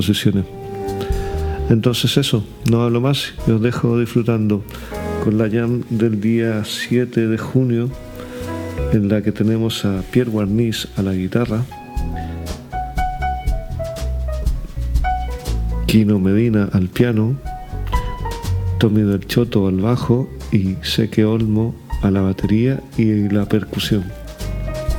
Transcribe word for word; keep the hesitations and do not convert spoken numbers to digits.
composiciones. Entonces eso, no hablo más y os dejo disfrutando con la jam del día siete de junio, en la que tenemos a Pierre Guarnis a la guitarra, Kino Medina al piano, Tommy del Choto al bajo y Seque Olmo a la batería y la percusión.